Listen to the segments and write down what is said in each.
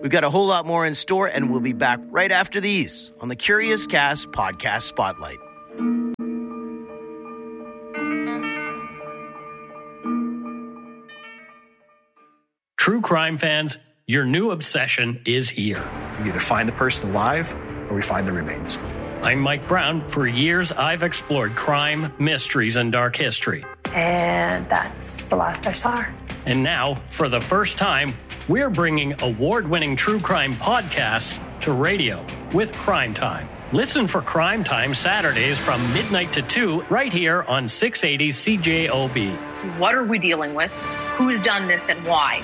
We've got a whole lot more in store, and we'll be back right after these on the Curious Cast Podcast Spotlight. True crime fans, your new obsession is here. We either find the person alive or we find the remains. I'm Mike Brown. For years, I've explored crime, mysteries, and dark history. And that's the last I saw her. And now, for the first time, we're bringing award-winning true crime podcasts to radio with Crime Time. Listen for Crime Time Saturdays from midnight to 2 right here on 680 CJOB. What are we dealing with? Who's done this and why?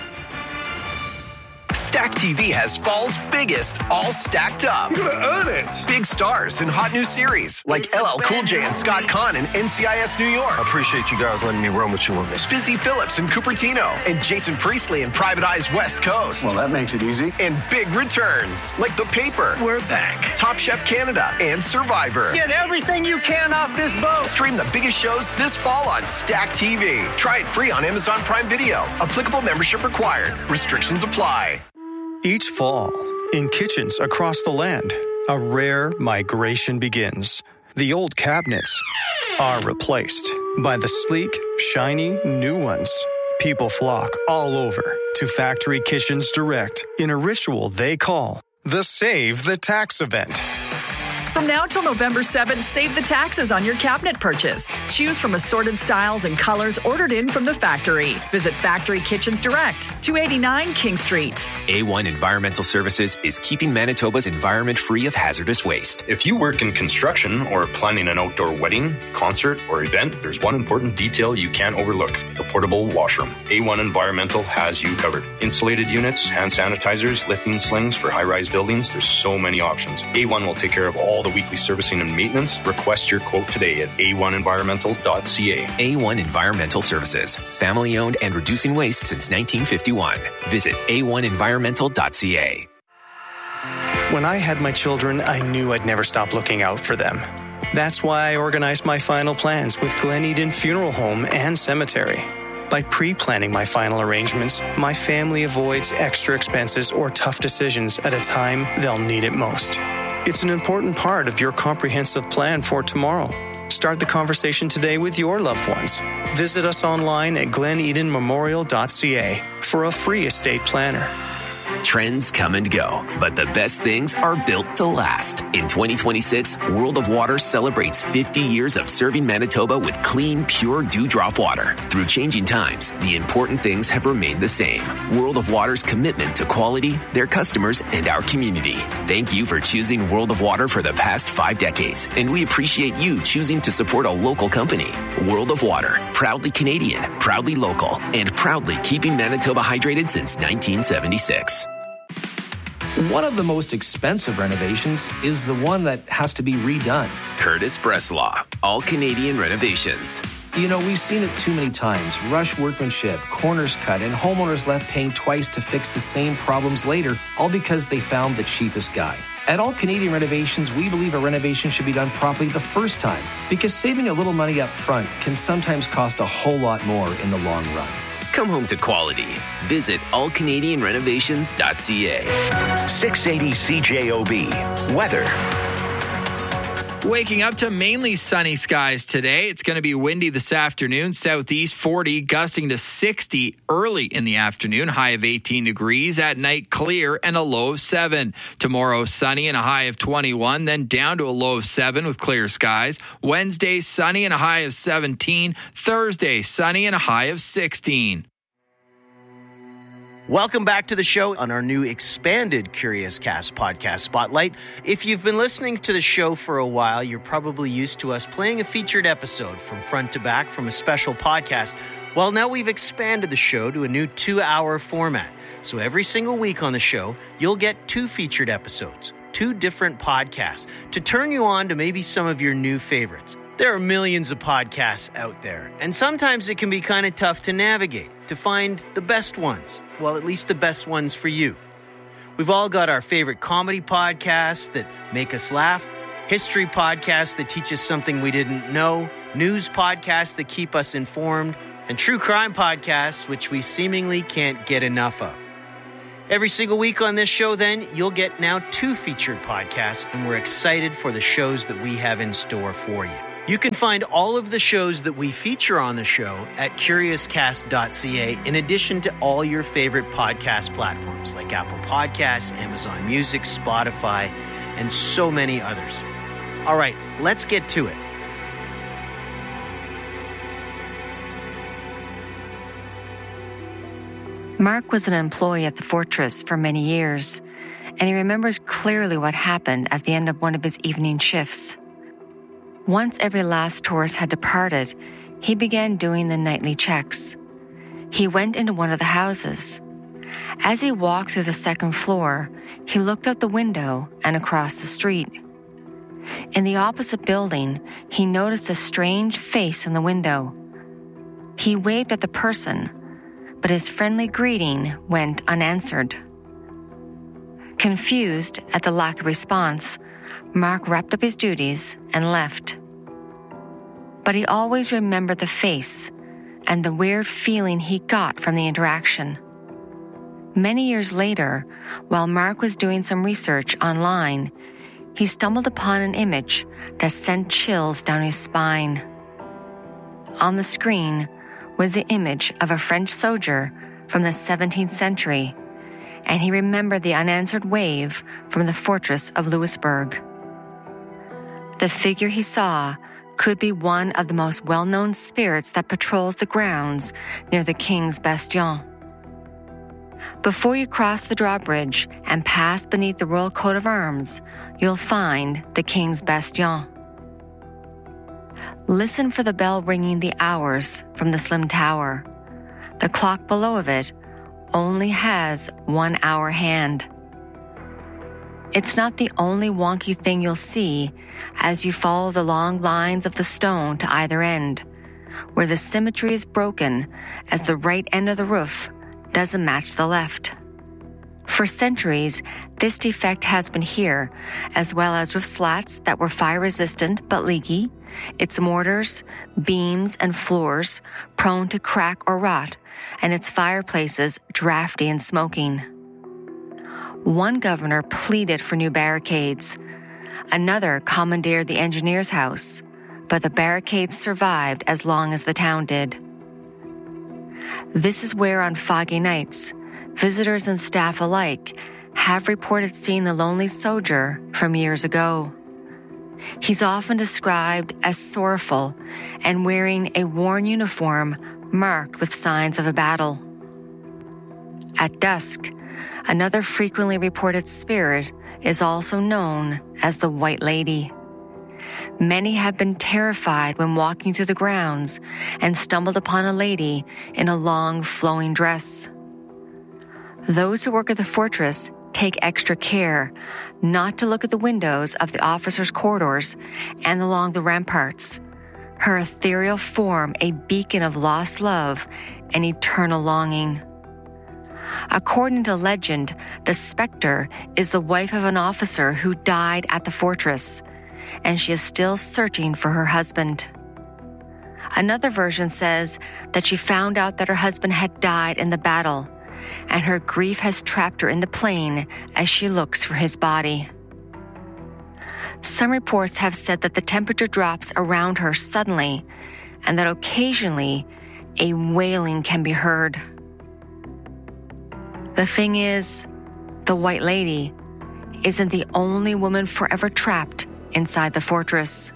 Stack TV has fall's biggest, all stacked up. You're gonna earn it. Big stars in hot new series like LL Cool J and Scott Conn in NCIS New York. I appreciate you guys letting me run with you on this. Busy Phillips in Cupertino and Jason Priestley in Private Eyes West Coast. Well, that makes it easy. And big returns like The Paper. We're back. Top Chef Canada and Survivor. Get everything you can off this boat. Stream the biggest shows this fall on Stack TV. Try it free on Amazon Prime Video. Applicable membership required. Restrictions apply. Each fall, in kitchens across the land, a rare migration begins. The old cabinets are replaced by the sleek, shiny new ones. People flock all over to Factory Kitchens Direct in a ritual they call the Save the Tax event. From now till November 7th, save the taxes on your cabinet purchase. Choose from assorted styles and colors ordered in from the factory. Visit Factory Kitchens Direct, 289 King Street. A1 Environmental Services is keeping Manitoba's environment free of hazardous waste. If you work in construction or planning an outdoor wedding, concert, or event, there's one important detail you can't overlook: the portable washroom. A1 Environmental has you covered. Insulated units, hand sanitizers, lifting slings for high-rise buildings. There's so many options. A1 will take care of all the weekly servicing and maintenance. Request your quote today at a1environmental.ca. A1 Environmental Services, family owned and reducing waste since 1951. Visit a1environmental.ca. When I had my children, I knew I'd never stop looking out for them. That's why I organized my final plans with Glen Eden Funeral Home and Cemetery. By pre-planning my final arrangements, my family avoids extra expenses or tough decisions at a time they'll need it most. It's an important part of your comprehensive plan for tomorrow. Start the conversation today with your loved ones. Visit us online at glenedenmemorial.ca for a free estate planner. Trends come and go, but the best things are built to last. In 2026, World of Water celebrates 50 years of serving Manitoba with clean, pure dewdrop water. Through changing times, the important things have remained the same. World of Water's commitment to quality, their customers, and our community. Thank you for choosing World of Water for the past 5 decades, and we appreciate you choosing to support a local company. World of Water, proudly Canadian, proudly local, and proudly keeping Manitoba hydrated since 1976. One of the most expensive renovations is the one that has to be redone. Curtis Breslaw, All Canadian Renovations. You know, we've seen it too many times. Rush workmanship, corners cut, and homeowners left paying twice to fix the same problems later, all because they found the cheapest guy. At All Canadian Renovations, we believe a renovation should be done properly the first time, because saving a little money up front can sometimes cost a whole lot more in the long run. Come home to quality. Visit allcanadianrenovations.ca. 680 CJOB. Weather. Waking up to mainly sunny skies today. It's going to be windy this afternoon. Southeast 40, gusting to 60 early in the afternoon. High of 18 degrees. At night, clear and a low of 7. Tomorrow, sunny and a high of 21. Then down to a low of 7 with clear skies. Wednesday, sunny and a high of 17. Thursday, sunny and a high of 16. Welcome back to the show on our new expanded Curious Cast podcast Spotlight. If you've been listening to the show for a while, you're probably used to us playing a featured episode from front to back from a special podcast. Well, now we've expanded the show to a new 2-hour format. So every single week on the show, you'll get 2 featured episodes, 2 different podcasts to turn you on to maybe some of your new favorites. There are millions of podcasts out there, and sometimes it can be kind of tough to navigate, to find the best ones. Well, at least the best ones for you. We've all got our favorite comedy podcasts that make us laugh, history podcasts that teach us something we didn't know, news podcasts that keep us informed, and true crime podcasts which we seemingly can't get enough of. Every single week on this show, then, you'll get now 2 featured podcasts, and we're excited for the shows that we have in store for you. You can find all of the shows that we feature on the show at CuriousCast.ca, in addition to all your favorite podcast platforms like Apple Podcasts, Amazon Music, Spotify, and so many others. All right, let's get to it. Mark was an employee at the Fortress for many years, and he remembers clearly what happened at the end of one of his evening shifts. Once every last tourist had departed, he began doing the nightly checks. He went into one of the houses. As he walked through the second floor, he looked out the window and across the street. In the opposite building, he noticed a strange face in the window. He waved at the person, but his friendly greeting went unanswered. Confused at the lack of response, Mark wrapped up his duties and left. But he always remembered the face and the weird feeling he got from the interaction. Many years later, while Mark was doing some research online, he stumbled upon an image that sent chills down his spine. On the screen was the image of a French soldier from the 17th century, and he remembered the unanswered wave from the fortress of Louisbourg. The figure he saw could be one of the most well-known spirits that patrols the grounds near the King's Bastion. Before you cross the drawbridge and pass beneath the royal coat of arms, you'll find the King's Bastion. Listen for the bell ringing the hours from the slim tower. The clock below of it only has 1 hour hand. It's not the only wonky thing you'll see as you follow the long lines of the stone to either end, where the symmetry is broken as the right end of the roof doesn't match the left. For centuries, this defect has been here, as well as roof slats that were fire-resistant but leaky, its mortars, beams, and floors prone to crack or rot, and its fireplaces drafty and smoking. One governor pleaded for new barricades. Another commandeered the engineer's house, but the barricades survived as long as the town did. This is where on foggy nights, visitors and staff alike have reported seeing the lonely soldier from years ago. He's often described as sorrowful and wearing a worn uniform marked with signs of a battle. At dusk, another frequently reported spirit is also known as the White Lady. Many have been terrified when walking through the grounds and stumbled upon a lady in a long flowing dress. Those who work at the fortress take extra care not to look at the windows of the officers' corridors and along the ramparts, her ethereal form a beacon of lost love and eternal longing. According to legend, the specter is the wife of an officer who died at the fortress, and she is still searching for her husband. Another version says that she found out that her husband had died in the battle, and her grief has trapped her in the plain as she looks for his body. Some reports have said that the temperature drops around her suddenly, and that occasionally a wailing can be heard. The thing is, the White Lady isn't the only woman forever trapped inside the fortress.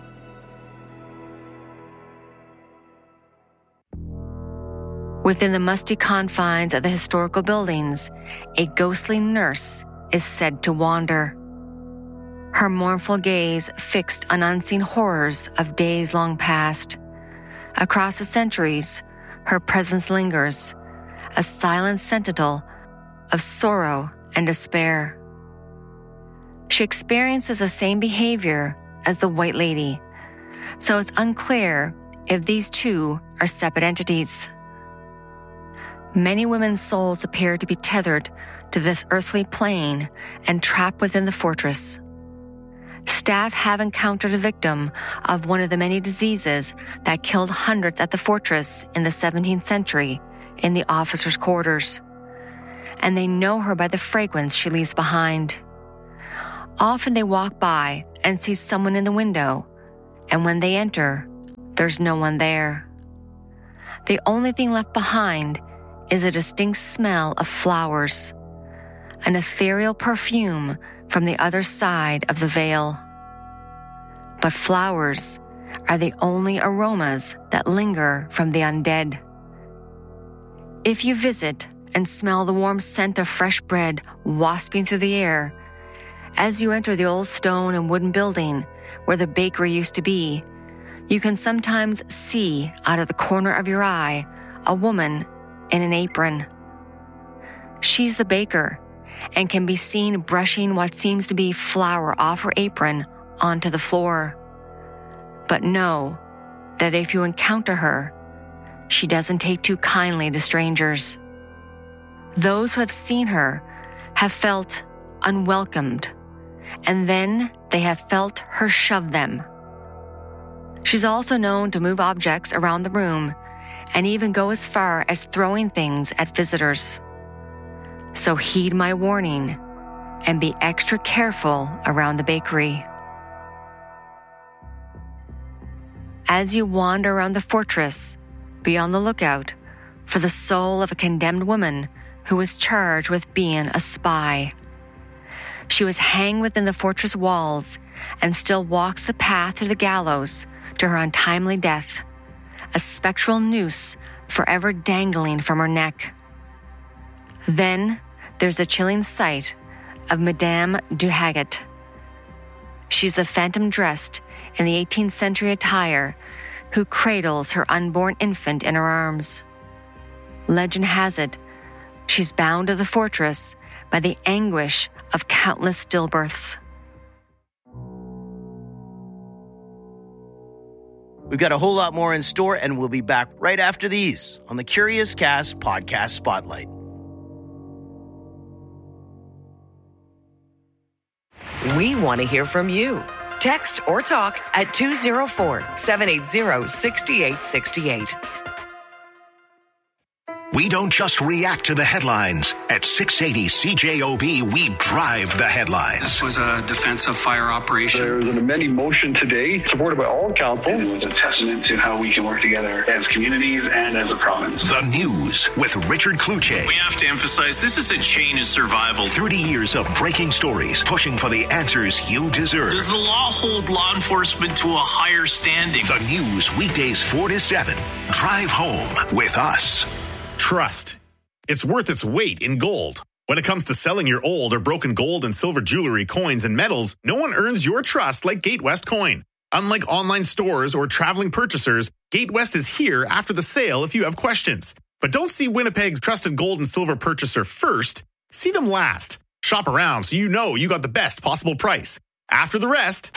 Within the musty confines of the historical buildings, a ghostly nurse is said to wander. Her mournful gaze fixed on unseen horrors of days long past. Across the centuries, her presence lingers, a silent sentinel of sorrow and despair. She experiences the same behavior as the White Lady, so it's unclear if these two are separate entities. Many women's souls appear to be tethered to this earthly plane and trapped within the fortress. Staff have encountered a victim of one of the many diseases that killed hundreds at the fortress in the 17th century in the officers' quarters. and they know her by the fragrance she leaves behind. Often they walk by and see someone in the window, and when they enter, there's no one there. The only thing left behind is a distinct smell of flowers, an ethereal perfume from the other side of the veil. But flowers are the only aromas that linger from the undead. If you visit and smell the warm scent of fresh bread wasping through the air, as you enter the old stone and wooden building where the bakery used to be, you can sometimes see out of the corner of your eye a woman in an apron. She's the baker and can be seen brushing what seems to be flour off her apron onto the floor. But know that if you encounter her, she doesn't take too kindly to strangers. Those who have seen her have felt unwelcomed, and then they have felt her shove them. She's also known to move objects around the room and even go as far as throwing things at visitors. So heed my warning and be extra careful around the bakery. As you wander around the fortress, be on the lookout for the soul of a condemned woman who was charged with being a spy. She was hanged within the fortress walls and still walks the path to the gallows to her untimely death, a spectral noose forever dangling from her neck. Then there's a chilling sight of Madame du Haget. She's the phantom dressed in the 18th century attire who cradles her unborn infant in her arms. Legend has it, she's bound to the fortress by the anguish of countless stillbirths. We've got a whole lot more in store, and we'll be back right after these on the Curious Cast Podcast Spotlight. We want to hear from you. Text or talk at 204-780-6868. We don't just react to the headlines. At 680 CJOB, we drive the headlines. This was a defensive fire operation. There was an amending motion today, supported by all council. It was a testament to how we can work together as communities and as a province. The News with Richard Kluche. We have to emphasize this is a chain of survival. 30 years of breaking stories, pushing for the answers you deserve. Does the law hold law enforcement to a higher standing? The News, weekdays 4 to 7. Drive home with us. Trust. It's worth its weight in gold. When it comes to selling your old or broken gold and silver jewelry, coins, and metals, no one earns your trust like GateWest Coin. Unlike online stores or traveling purchasers, GateWest is here after the sale if you have questions. But don't see Winnipeg's trusted gold and silver purchaser first. See them last. Shop around so you know you got the best possible price. After the rest,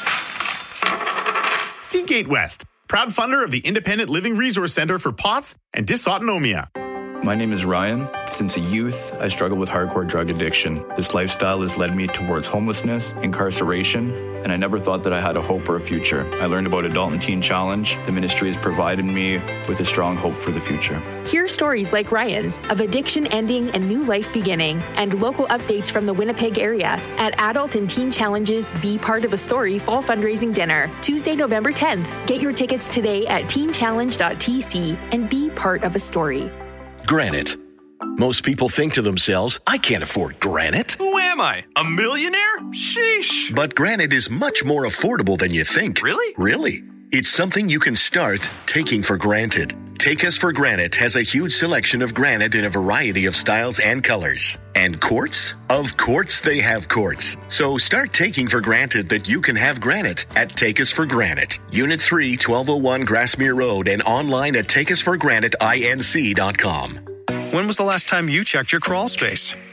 see GateWest, proud funder of the Independent Living Resource Center for POTS and Dysautonomia. My name is Ryan. Since a youth, I struggled with hardcore drug addiction. This lifestyle has led me towards homelessness, incarceration, and I never thought that I had a hope or a future. I learned about Adult and Teen Challenge. The ministry has provided me with a strong hope for the future. Hear stories like Ryan's of addiction ending and new life beginning, and local updates from the Winnipeg area at Adult and Teen Challenge's Be Part of a Story Fall Fundraising Dinner, Tuesday, November 10th. Get your tickets today at teenchallenge.tc and be part of a story. Granite. Most people think to themselves, I can't afford granite. Who am I? A millionaire? Sheesh. But granite is much more affordable than you think. Really? Really. It's something you can start taking for granted. Take Us for Granite has a huge selection of granite in a variety of styles and colors. And quartz? Of course they have quartz. So start taking for granted that you can have granite at Take Us for Granite. Unit 3, 1201 Grassmere Road, and online at takeusforgraniteinc.com. When was the last time you checked your crawl space?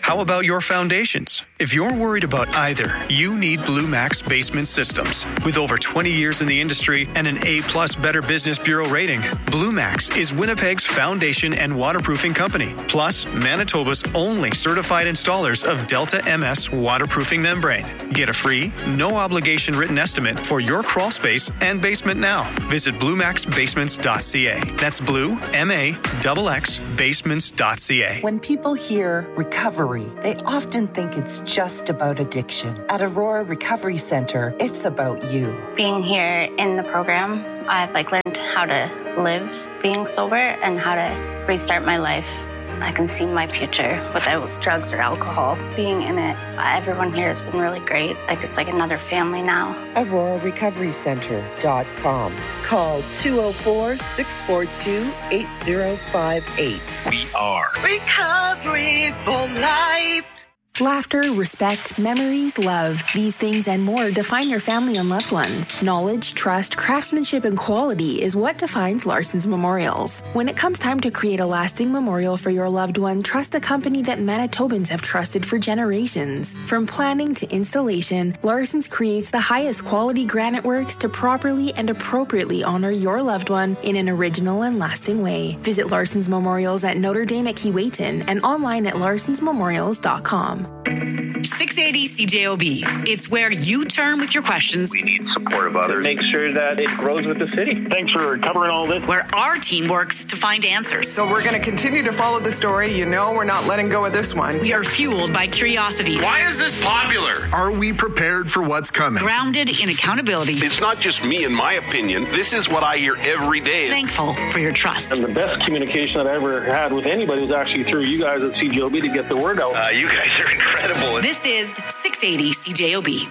How about your foundations? If you're worried about either, you need Blue Max Basement Systems. With over 20 years in the industry and an A+ Better Business Bureau rating, Blue Max is Winnipeg's foundation and waterproofing company, plus Manitoba's only certified installers of Delta MS waterproofing membrane. Get a free, no-obligation written estimate for your crawl space and basement now. Visit bluemaxbasements.ca. That's Blue, M-A-X-X, basements.ca. When people hear recovery, they often think it's just about addiction. At Aurora Recovery Center, it's about you. Being here in the program, I've learned how to live being sober and how to restart my life. I can see my future without drugs or alcohol. Being in it, everyone here has been really great. It's like another family now. AuroraRecoveryCenter.com. Call 204-642-8058. We are Recovery for Life. Laughter, respect, memories, love. These things and more define your family and loved ones. Knowledge, trust, craftsmanship, and quality is what defines Larson's Memorials. When it comes time to create a lasting memorial for your loved one, trust the company that Manitobans have trusted for generations. From planning to installation, Larson's creates the highest quality granite works to properly and appropriately honor your loved one in an original and lasting way. Visit Larson's Memorials at Notre Dame at Keewatin and online at larsonsmemorials.com. 680 CJOB. It's where you turn with your questions. We need support of others. Make sure that it grows with the city. Thanks for covering all this. Where our team works to find answers. So we're going to continue to follow the story. We're not letting go of this one. We are fueled by curiosity. Why is this popular? Are we prepared for what's coming? Grounded in accountability. It's not just me and my opinion. This is what I hear every day. Thankful for your trust. And the best communication I've ever had with anybody was actually through you guys at CJOB to get the word out. You guys are incredible. This is 680 CJOB.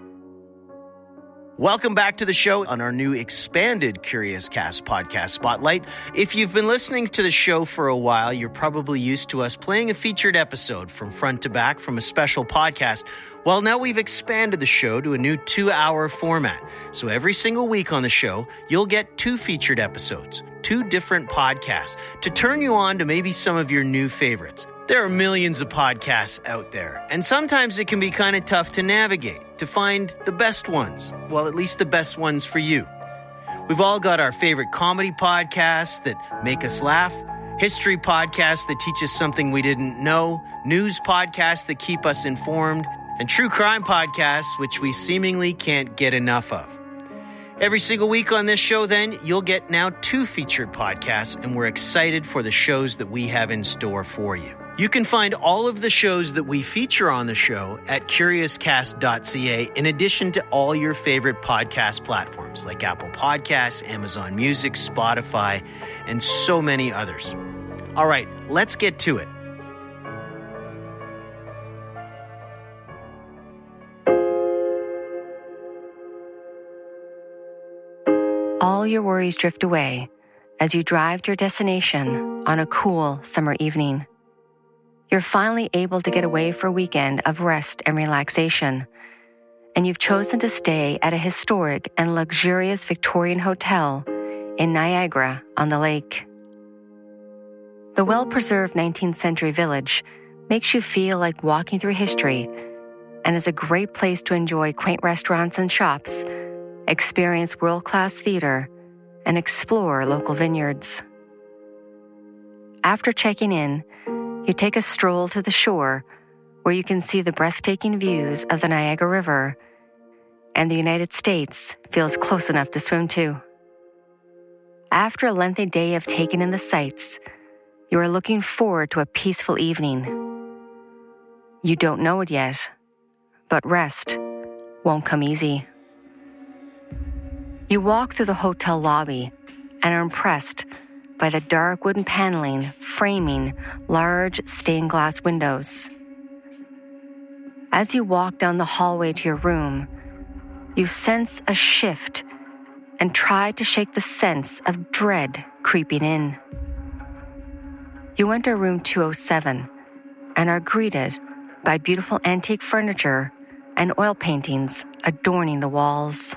Welcome back to the show on our new expanded Curious Cast podcast spotlight. If you've been listening to the show for a while, you're probably used to us playing a featured episode from front to back from a special podcast. Well, now we've expanded the show to a new 2-hour format. So every single week on the show, you'll get 2 featured episodes, 2 different podcasts to turn you on to maybe some of your new favorites. There are millions of podcasts out there, and sometimes it can be kind of tough to navigate, to find the best ones. Well, at least the best ones for you. We've all got our favorite comedy podcasts that make us laugh, history podcasts that teach us something we didn't know, news podcasts that keep us informed, and true crime podcasts, which we seemingly can't get enough of. Every single week on this show, then, you'll get now 2 featured podcasts, and we're excited for the shows that we have in store for you. You can find all of the shows that we feature on the show at CuriousCast.ca, in addition to all your favorite podcast platforms like Apple Podcasts, Amazon Music, Spotify, and so many others. All right, let's get to it. All your worries drift away as you drive to your destination on a cool summer evening. You're finally able to get away for a weekend of rest and relaxation, and you've chosen to stay at a historic and luxurious Victorian hotel in Niagara on the lake. The well-preserved 19th century village makes you feel like walking through history and is a great place to enjoy quaint restaurants and shops, experience world-class theater, and explore local vineyards. After checking in, you take a stroll to the shore where you can see the breathtaking views of the Niagara River, and the United States feels close enough to swim to. After a lengthy day of taking in the sights, you are looking forward to a peaceful evening. You don't know it yet, but rest won't come easy. You walk through the hotel lobby and are impressed by the dark wooden paneling framing large stained glass windows. As you walk down the hallway to your room, you sense a shift and try to shake the sense of dread creeping in. You enter room 207 and are greeted by beautiful antique furniture and oil paintings adorning the walls.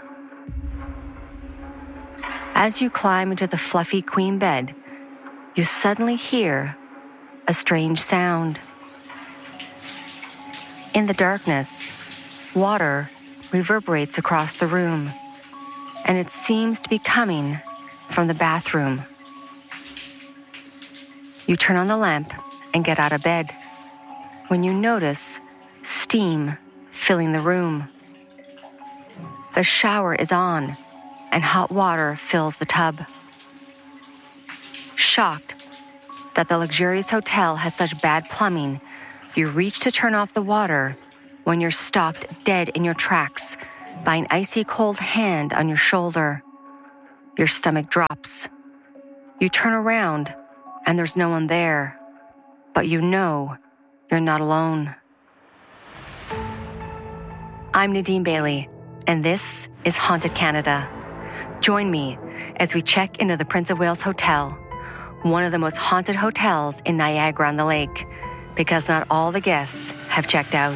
As you climb into the fluffy queen bed, you suddenly hear a strange sound. In the darkness, water reverberates across the room, and it seems to be coming from the bathroom. You turn on the lamp and get out of bed when you notice steam filling the room. The shower is on, and hot water fills the tub. Shocked that the luxurious hotel has such bad plumbing, you reach to turn off the water when you're stopped dead in your tracks by an icy cold hand on your shoulder. Your stomach drops. You turn around, and there's no one there, but you know you're not alone. I'm Nadine Bailey, and this is Haunted Canada. Join me as we check into the Prince of Wales Hotel, one of the most haunted hotels in Niagara-on-the-Lake, because not all the guests have checked out.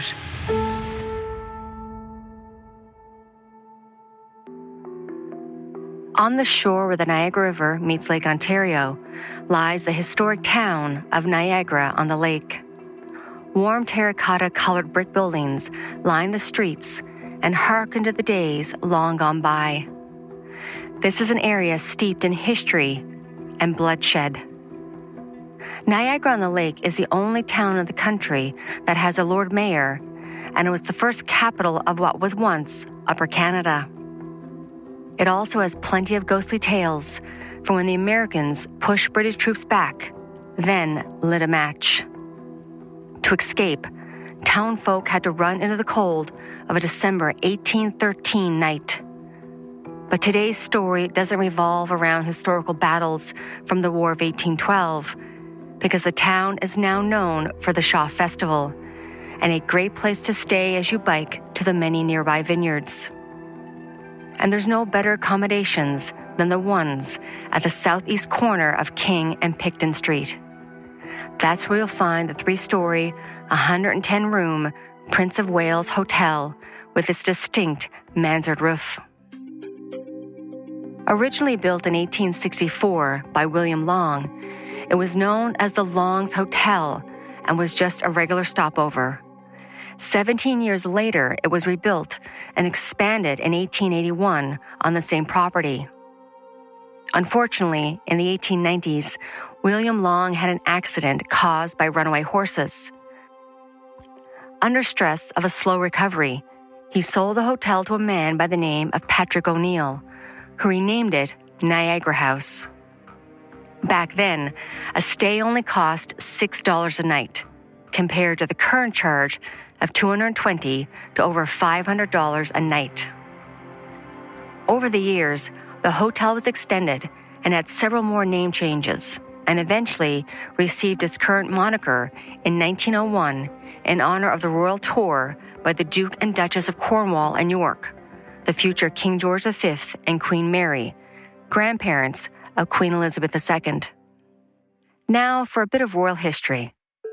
On the shore where the Niagara River meets Lake Ontario lies the historic town of Niagara-on-the-Lake. Warm terracotta-colored brick buildings line the streets and harken to the days long gone by. This is an area steeped in history and bloodshed. Niagara-on-the-Lake is the only town in the country that has a Lord Mayor, and it was the first capital of what was once Upper Canada. It also has plenty of ghostly tales from when the Americans pushed British troops back, then lit a match. To escape, town folk had to run into the cold of a December 1813 night. But today's story doesn't revolve around historical battles from the War of 1812, because the town is now known for the Shaw Festival, and a great place to stay as you bike to the many nearby vineyards. And there's no better accommodations than the ones at the southeast corner of King and Picton Street. That's where you'll find the 3-story, 110-room Prince of Wales Hotel with its distinct mansard roof. Originally built in 1864 by William Long, it was known as the Long's Hotel and was just a regular stopover. 17 years later, it was rebuilt and expanded in 1881 on the same property. Unfortunately, in the 1890s, William Long had an accident caused by runaway horses. Under stress of a slow recovery, he sold the hotel to a man by the name of Patrick O'Neill, who renamed it Niagara House. Back then, a stay only cost $6 a night, compared to the current charge of $220 to over $500 a night. Over the years, the hotel was extended and had several more name changes, and eventually received its current moniker in 1901 in honor of the royal tour by the Duke and Duchess of Cornwall and York, the future King George V and Queen Mary, grandparents of Queen Elizabeth II. Now for a bit of royal history.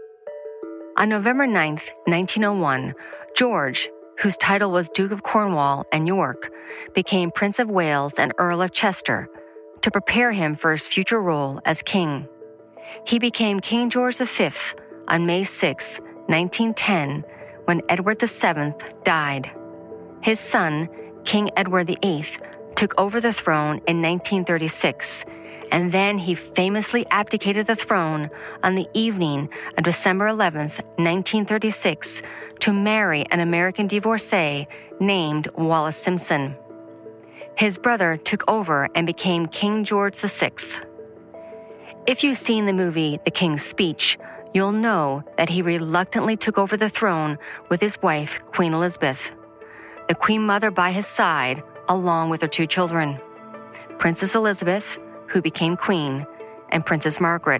On November 9th, 1901, George, whose title was Duke of Cornwall and York, became Prince of Wales and Earl of Chester to prepare him for his future role as king. He became King George V on May 6, 1910, when Edward VII died. His son, King Edward VIII, took over the throne in 1936, and then he famously abdicated the throne on the evening of December 11, 1936, to marry an American divorcee named Wallis Simpson. His brother took over and became King George VI. If you've seen the movie The King's Speech, you'll know that he reluctantly took over the throne with his wife, Queen Elizabeth, the Queen Mother by his side, along with her 2 children, Princess Elizabeth, who became Queen, and Princess Margaret.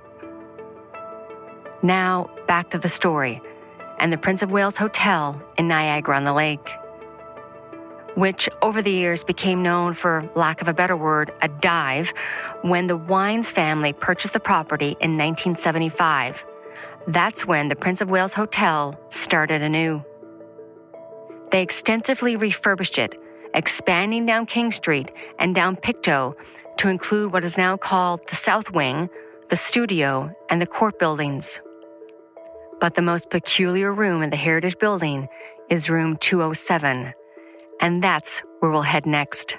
Now, back to the story, and the Prince of Wales Hotel in Niagara-on-the-Lake, which over the years became known, for lack of a better word, a dive, when the Wines family purchased the property in 1975. That's when the Prince of Wales Hotel started anew. They extensively refurbished it, expanding down King Street and down Pictou to include what is now called the South Wing, the studio, and the court buildings. But the most peculiar room in the Heritage Building is room 207, and that's where we'll head next.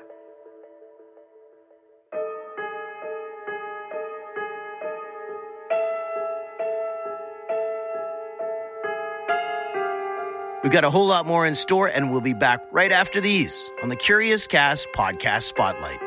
We've got a whole lot more in store, and we'll be back right after these on the Curious Cast Podcast Spotlight.